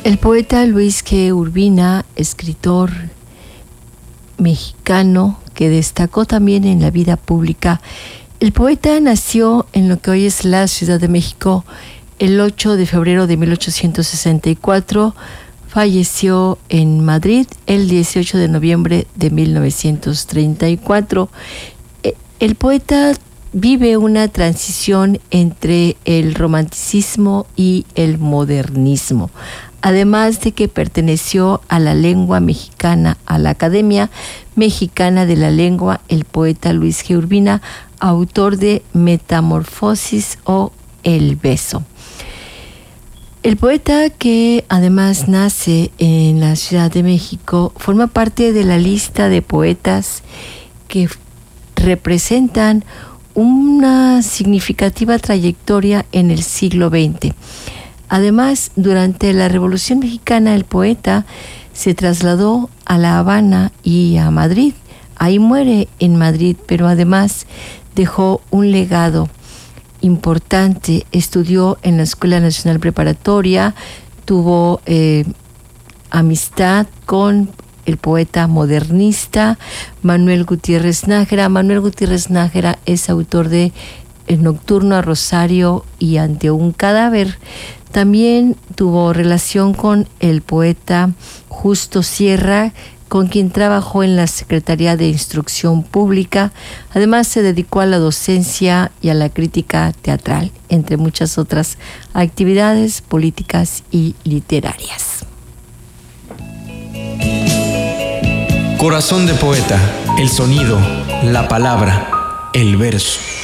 El poeta Luis G. Urbina, escritor mexicano que destacó también en la vida pública. El poeta nació en lo que hoy es la Ciudad de México el 8 de febrero de 1864, falleció en Madrid el 18 de noviembre de 1934. El poeta vive una transición entre el romanticismo y el modernismo, además de que perteneció a la lengua mexicana, a la Academia Mexicana de la Lengua, el poeta Luis G. Urbina, autor de Metamorfosis o El Beso. El poeta, que además nace en la Ciudad de México, forma parte de la lista de poetas que representan una significativa trayectoria en el siglo XX. Además, durante la Revolución Mexicana, el poeta se trasladó a La Habana y a Madrid. Ahí muere en Madrid, pero además dejó un legado importante. Estudió en la Escuela Nacional Preparatoria, tuvo amistad con el poeta modernista Manuel Gutiérrez Nájera. Manuel Gutiérrez Nájera es autor de El Nocturno a Rosario y Ante un Cadáver. También tuvo relación con el poeta Justo Sierra, con quien trabajó en la Secretaría de Instrucción Pública. Además, se dedicó a la docencia y a la crítica teatral, entre muchas otras actividades políticas y literarias. Corazón de poeta, el sonido, la palabra, el verso.